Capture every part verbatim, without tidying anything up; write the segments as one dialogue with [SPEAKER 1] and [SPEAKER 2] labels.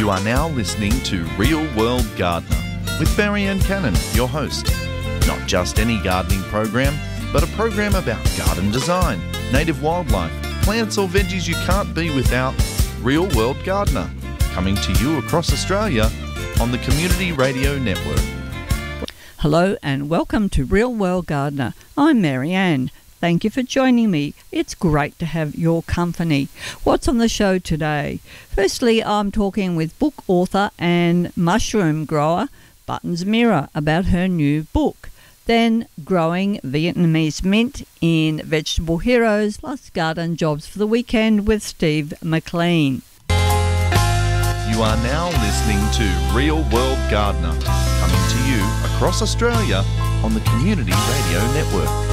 [SPEAKER 1] You are now listening to Real World Gardener with Marianne Cannon, your host. Not just any gardening program, but a program about garden design, native wildlife, plants or veggies you can't be without. Real World Gardener, coming to you across Australia on the Community Radio Network.
[SPEAKER 2] Hello and welcome to Real World Gardener. I'm Marianne. Thank you for joining me. It's great to have your company. What's on the show today? Firstly, I'm talking with book author and mushroom grower Buttons Mira about her new book. Then growing Vietnamese mint in Vegetable Heroes, plus garden jobs for the weekend with Steve McLean.
[SPEAKER 1] You are now listening to Real World Gardener, coming to you across Australia on the Community Radio Network.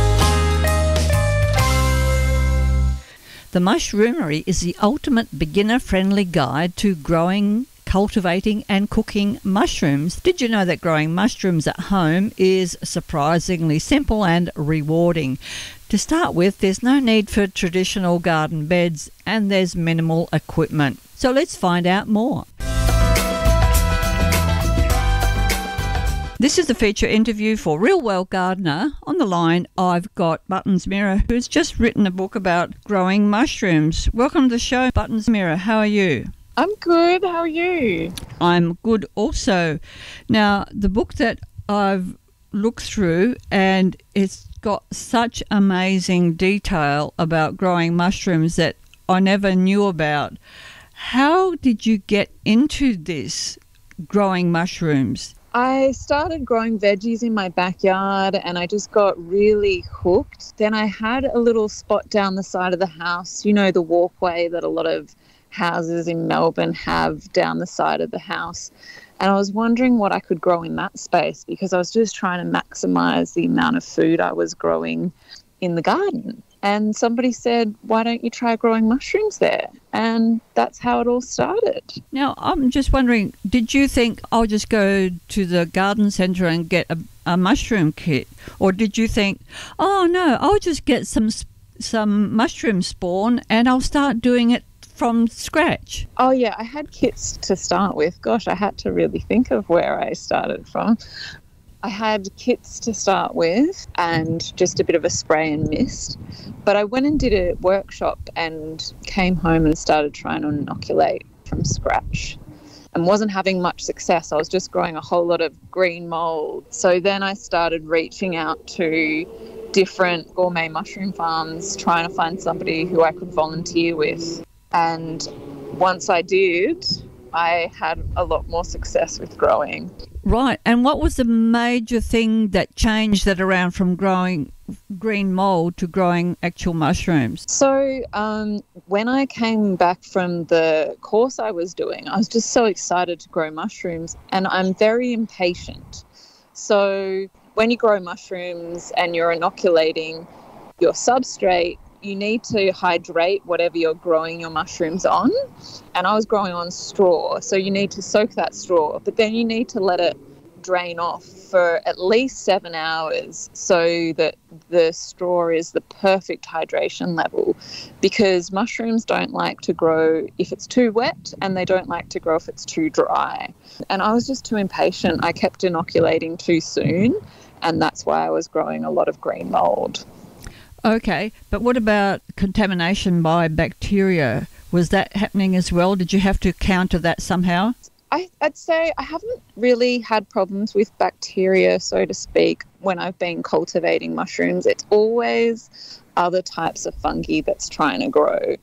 [SPEAKER 2] The Mushroomery is the ultimate beginner-friendly guide to growing, cultivating and cooking mushrooms. Did you know that growing mushrooms at home is surprisingly simple and rewarding? To start with, there's no need for traditional garden beds and there's minimal equipment. So let's find out more. This is the feature interview for Real World Gardener. On the line, I've got Buttons Mira, who's just written a book about growing mushrooms. Welcome to the show, Buttons Mira. How are you?
[SPEAKER 3] I'm good. How are you?
[SPEAKER 2] I'm good also. Now, the book that I've looked through, and it's got such amazing detail about growing mushrooms that I never knew about. How did you get into this, growing mushrooms?
[SPEAKER 3] I started growing veggies in my backyard and I just got really hooked. Then I had a little spot down the side of the house, you know, the walkway that a lot of houses in Melbourne have down the side of the house. And I was wondering what I could grow in that space because I was just trying to maximise the amount of food I was growing in the garden. And somebody said, why don't you try growing mushrooms there? And that's how it all started.
[SPEAKER 2] Now, I'm just wondering, did you think I'll just go to the garden centre and get a, a mushroom kit? Or did you think, oh, no, I'll just get some some mushroom spawn and I'll start doing it from scratch?
[SPEAKER 3] Oh, yeah, I had kits to start with. Gosh, I had to really think of where I started from. I had kits to start with and just a bit of a spray and mist. But I went and did a workshop and came home and started trying to inoculate from scratch and wasn't having much success. I was just growing a whole lot of green mold. So then I started reaching out to different gourmet mushroom farms, trying to find somebody who I could volunteer with. And once I did, I had a lot more success with growing.
[SPEAKER 2] Right. And what was the major thing that changed that around from growing green mold to growing actual mushrooms?
[SPEAKER 3] So um, when I came back from the course I was doing, I was just so excited to grow mushrooms and I'm very impatient. So when you grow mushrooms and you're inoculating your substrate, you need to hydrate whatever you're growing your mushrooms on. And I was growing on straw, so you need to soak that straw, but then you need to let it drain off for at least seven hours so that the straw is the perfect hydration level, because mushrooms don't like to grow if it's too wet and they don't like to grow if it's too dry. And I was just too impatient. I kept inoculating too soon, and that's why I was growing a lot of green mold.
[SPEAKER 2] Okay, but what about contamination by bacteria? Was that happening as well? Did you have to counter that somehow?
[SPEAKER 3] I, I'd say I haven't really had problems with bacteria, so to speak, when I've been cultivating mushrooms. It's always other types of fungi that's trying to grow.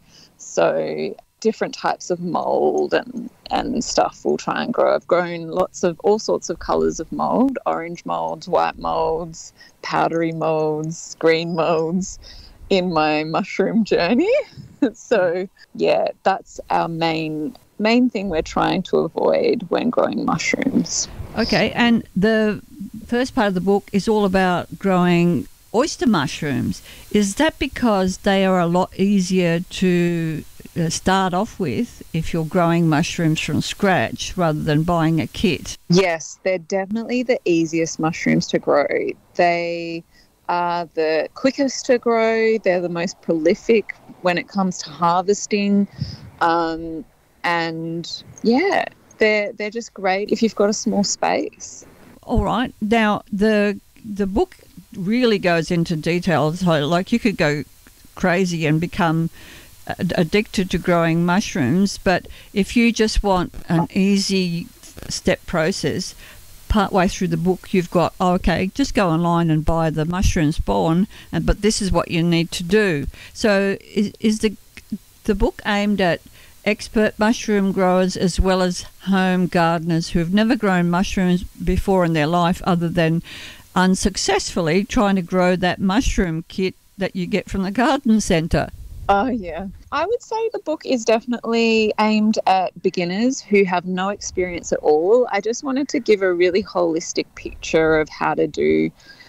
[SPEAKER 3] So different types of mold and, and stuff will try and grow. I've grown lots of all sorts of colours of mold, orange molds, white molds, powdery molds, green molds in my mushroom journey. So, yeah, that's our main main thing we're trying to avoid when growing mushrooms.
[SPEAKER 2] Okay, and the first part of the book is all about growing oyster mushrooms. Is that because they are a lot easier to uh, start off with if you're growing mushrooms from scratch rather than buying a kit?
[SPEAKER 3] Yes, they're definitely the easiest mushrooms to grow. They are the quickest to grow. They're the most prolific when it comes to harvesting. Um, and, yeah, they're they're just great if you've got a small space.
[SPEAKER 2] All right. Now, the the book really goes into detail. So, like, you could go crazy and become addicted to growing mushrooms, but if you just want an easy step process, partway through the book you've got, oh, okay, just go online and buy the mushroom spawn, and but this is what you need to do. So is, is the the book aimed at expert mushroom growers as well as home gardeners who have never grown mushrooms before in their life, other than unsuccessfully trying to grow that mushroom kit that you get from the garden centre?
[SPEAKER 3] Oh, yeah. I would say the book is definitely aimed at beginners who have no experience at all. I just wanted to give a really holistic picture of how to do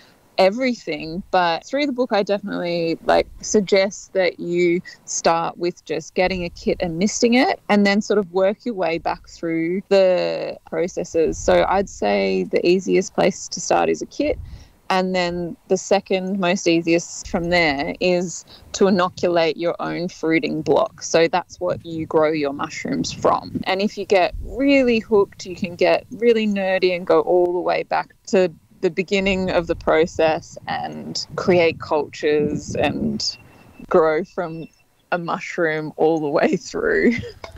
[SPEAKER 3] everything. But through the book, I definitely like suggest that you start with just getting a kit and misting it, and then sort of work your way back through the processes. So I'd say the easiest place to start is a kit. And then the second most easiest from there is to inoculate your own fruiting block. So that's what you grow your mushrooms from. And if you get really hooked, you can get really nerdy and go all the way back to the beginning of the process and create cultures and grow from a mushroom all the way through.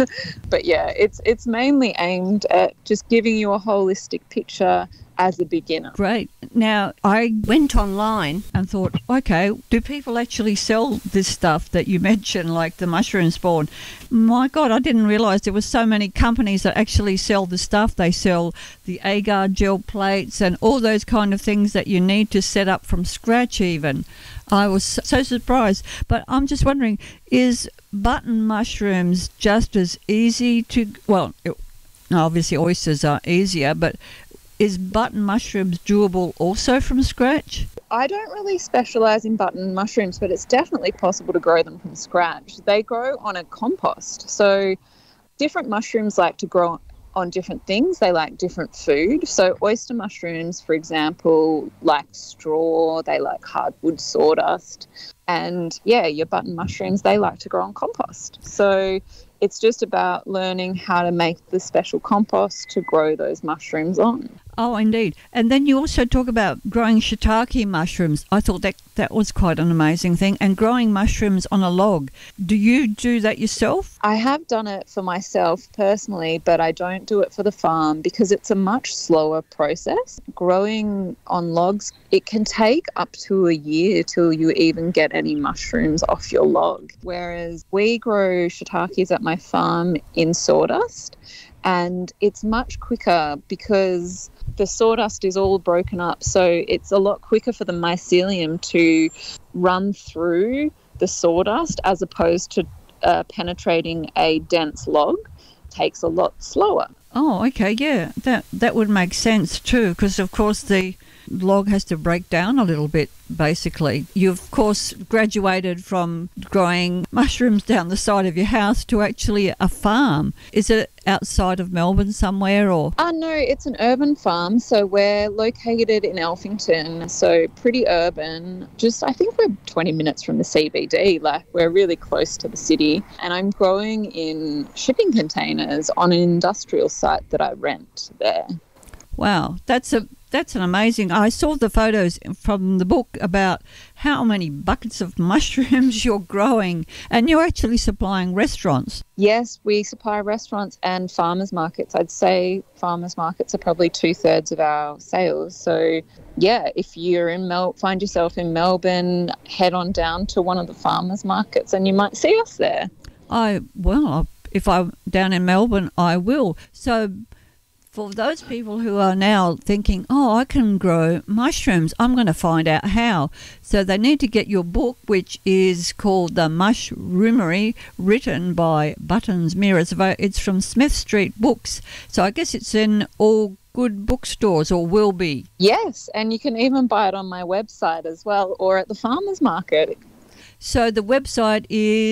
[SPEAKER 3] But yeah, it's it's mainly aimed at just giving you a holistic picture as a beginner.
[SPEAKER 2] Great. Now, I went online and thought, okay, do people actually sell this stuff that you mentioned, like the mushroom spawn? My God, I didn't realise there were so many companies that actually sell the stuff. They sell the agar gel plates and all those kind of things that you need to set up from scratch even. I was so surprised. But I'm just wondering, is button mushrooms just as easy to, well, it, obviously oysters are easier, but is button mushrooms doable also from scratch?
[SPEAKER 3] I don't really specialise in button mushrooms, but it's definitely possible to grow them from scratch. They grow on a compost. So different mushrooms like to grow on different things. They like different food. So oyster mushrooms, for example, like straw, they like hardwood sawdust. And yeah, your button mushrooms, they like to grow on compost. So it's just about learning how to make the special compost to grow those mushrooms on.
[SPEAKER 2] Oh, indeed. And then you also talk about growing shiitake mushrooms. I thought that that was quite an amazing thing. And growing mushrooms on a log. Do you do that yourself?
[SPEAKER 3] I have done it for myself personally, but I don't do it for the farm because it's a much slower process. Growing on logs, it can take up to a year till you even get any mushrooms off your log. Whereas we grow shiitakes at my farm in sawdust, and it's much quicker because the sawdust is all broken up, so it's a lot quicker for the mycelium to run through the sawdust as opposed to uh, penetrating a dense log. It takes a lot slower.
[SPEAKER 2] Oh, okay, yeah, that that would make sense too, because of course the log has to break down a little bit, basically. You, of course, graduated from growing mushrooms down the side of your house to actually a farm. Is it outside of Melbourne somewhere, or?
[SPEAKER 3] Uh, no, it's an urban farm. So we're located in Elphington, so pretty urban. Just, I think we're twenty minutes from the C B D. Like, we're really close to the city. And I'm growing in shipping containers on an industrial site that I rent there.
[SPEAKER 2] Wow, that's a that's an amazing. I saw the photos from the book about how many buckets of mushrooms you're growing, and you're actually supplying restaurants.
[SPEAKER 3] Yes, we supply restaurants and farmers markets. I'd say farmers markets are probably two thirds of our sales. So yeah, if you're in Mel, find yourself in Melbourne, head on down to one of the farmers markets, and you might see us there.
[SPEAKER 2] I well, if I'm down in Melbourne, I will. So, for those people who are now thinking, oh, I can grow mushrooms, I'm going to find out how. So they need to get your book, which is called The Mushroomery, written by Buttons Mears. It's from Smith Street Books. So I guess it's in all good bookstores, or will be. Yes, and you can even buy it on my website as well, or at the farmers market. So the website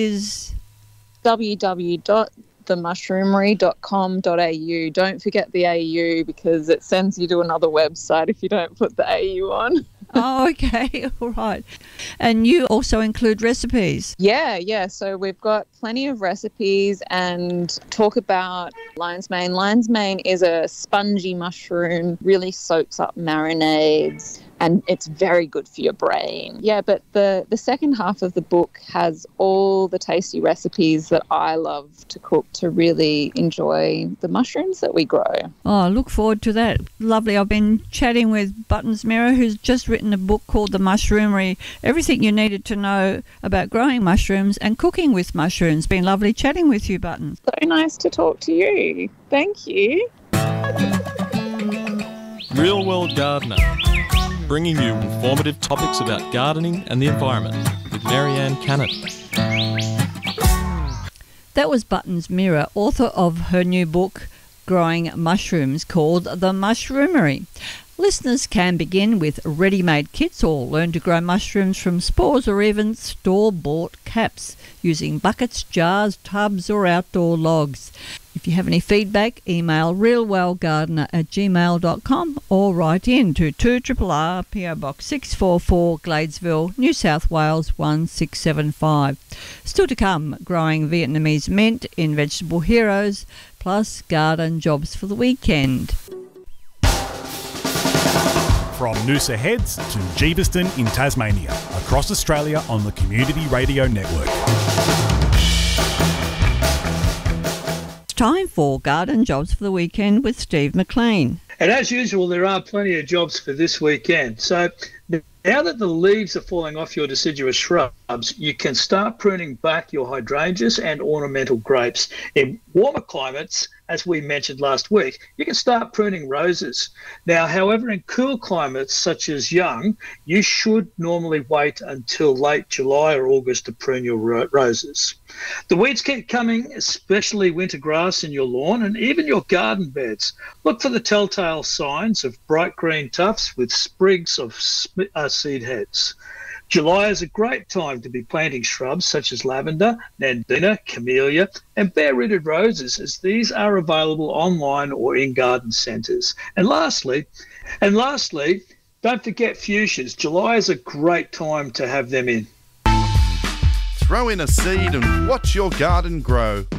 [SPEAKER 2] is w w w dot the mushroomery dot com dot a u. Don't forget the A U, because it sends you to another website if you don't put the A U on. Oh, okay. All right. And you also include recipes.
[SPEAKER 3] Yeah, yeah. So we've got plenty of recipes and talk about lion's mane. Lion's mane is a spongy mushroom, really soaks up marinades, and it's very good for your brain. Yeah, but the, the second half of the book has all the tasty recipes that I love to cook to really enjoy the mushrooms that we grow.
[SPEAKER 2] Oh, I look forward to that. Lovely. I've been chatting with Buttons Mirror, who's just written a book called The Mushroomery, everything you needed to know about growing mushrooms and cooking with mushrooms. Been lovely chatting with you, Buttons.
[SPEAKER 3] So nice to talk to you. Thank you.
[SPEAKER 4] Real World Gardener, bringing you informative topics about gardening and the environment with Marianne Cannon.
[SPEAKER 2] That was Buttons Mirror, author of her new book, Growing Mushrooms, called The Mushroomery. Listeners can begin with ready-made kits or learn to grow mushrooms from spores or even store-bought caps using buckets, jars, tubs or outdoor logs. If you have any feedback, email realwellgardener at gmail dot com or write in to two R R R P O Box six four four Gladesville, New South Wales one six seven five. Still to come, growing Vietnamese mint in Vegetable Heroes, plus garden jobs for the weekend.
[SPEAKER 5] From Noosa Heads to Jeeveston in Tasmania, across Australia on the Community Radio Network.
[SPEAKER 2] It's time for garden jobs for the weekend with Steve McLean.
[SPEAKER 6] And as usual, there are plenty of jobs for this weekend. So now that the leaves are falling off your deciduous shrubs, you can start pruning back your hydrangeas and ornamental grapes. In warmer climates, as we mentioned last week, you can start pruning roses. Now, however, in cool climates such as Young, you should normally wait until late July or August to prune your ro- roses. The weeds keep coming, especially winter grass in your lawn and even your garden beds. Look for the telltale signs of bright green tufts with sprigs of sp- uh, seed heads. July is a great time to be planting shrubs such as lavender, nandina, camellia and bare-rooted roses, as these are available online or in garden centres. And lastly, and lastly, don't forget fuchsias. July is a great time to have them in.
[SPEAKER 1] Throw in a seed and watch your garden grow.